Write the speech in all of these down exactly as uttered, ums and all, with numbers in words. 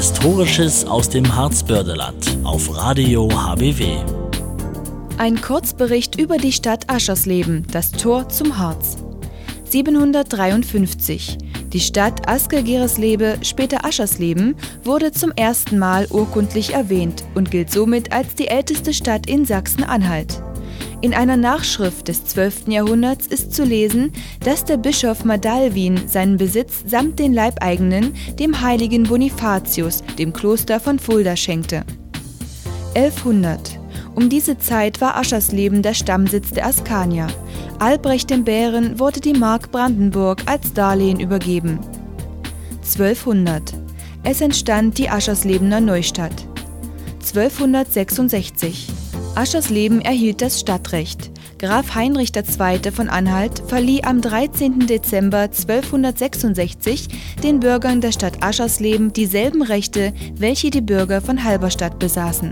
Historisches aus dem Harzbördeland auf Radio H B W. Ein Kurzbericht über die Stadt Aschersleben, das Tor zum Harz. siebenhundertdreiundfünfzig. Die Stadt Asker-Gereslebe, später Aschersleben, wurde zum ersten Mal urkundlich erwähnt und gilt somit als die älteste Stadt in Sachsen-Anhalt. In einer Nachschrift des zwölften Jahrhunderts ist zu lesen, dass der Bischof Madalwin seinen Besitz samt den Leibeigenen dem heiligen Bonifatius, dem Kloster von Fulda, schenkte. elfhundert. Um diese Zeit war Aschersleben der Stammsitz der Askanier. Albrecht dem Bären wurde die Mark Brandenburg als Darlehen übergeben. zwölfhundert. Es entstand die Ascherslebener Neustadt. zwölfhundertsechsundsechzig. Aschersleben erhielt das Stadtrecht. Graf Heinrich der Zweite von Anhalt verlieh am dreizehnten Dezember zwölfhundertsechsundsechzig den Bürgern der Stadt Aschersleben dieselben Rechte, welche die Bürger von Halberstadt besaßen.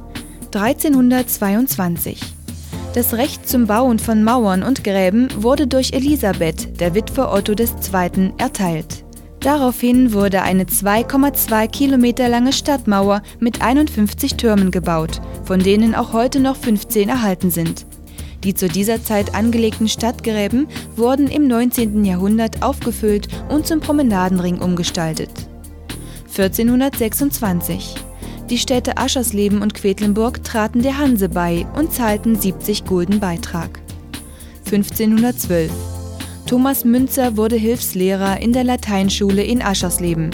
dreizehnhundertzweiundzwanzig. Das Recht zum Bauen von Mauern und Gräben wurde durch Elisabeth, der Witwe Otto des Zweiten, erteilt. Daraufhin wurde eine zwei Komma zwei Kilometer lange Stadtmauer mit einundfünfzig Türmen gebaut, von denen auch heute noch fünfzehn erhalten sind. Die zu dieser Zeit angelegten Stadtgräben wurden im neunzehnten Jahrhundert aufgefüllt und zum Promenadenring umgestaltet. vierzehnhundertsechsundzwanzig. Die Städte Aschersleben und Quedlinburg traten der Hanse bei und zahlten siebzig Gulden Beitrag. fünfzehnhundertzwölf. Thomas Münzer wurde Hilfslehrer in der Lateinschule in Aschersleben.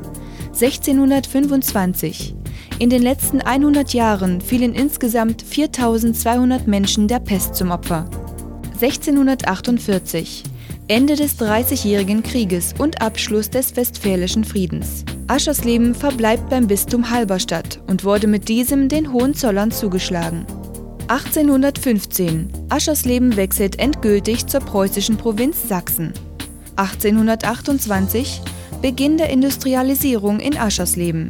sechzehnhundertfünfundzwanzig. In den letzten hundert Jahren fielen insgesamt viertausendzweihundert Menschen der Pest zum Opfer. sechzehnhundertachtundvierzig. Ende des Dreißigjährigen Krieges und Abschluss des Westfälischen Friedens. Aschersleben verbleibt beim Bistum Halberstadt und wurde mit diesem den Hohenzollern zugeschlagen. achtzehnhundertfünfzehn. Aschersleben wechselt endgültig zur preußischen Provinz Sachsen. achtzehnhundertachtundzwanzig. Beginn der Industrialisierung in Aschersleben.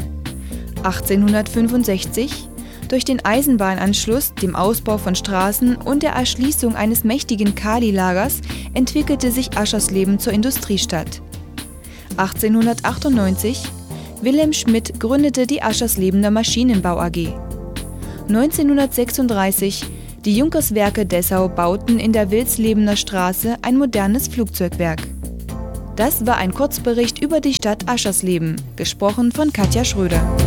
achtzehnhundertfünfundsechzig. Durch den Eisenbahnanschluss, dem Ausbau von Straßen und der Erschließung eines mächtigen Kahlilagers entwickelte sich Aschersleben zur Industriestadt. achtzehnhundertachtundneunzig. Wilhelm Schmidt gründete die Ascherslebener Maschinenbau A G. neunzehnhundertsechsunddreißig. Die Junkerswerke Dessau bauten in der Wilslebener Straße ein modernes Flugzeugwerk. Das war ein Kurzbericht über die Stadt Aschersleben, gesprochen von Katja Schröder.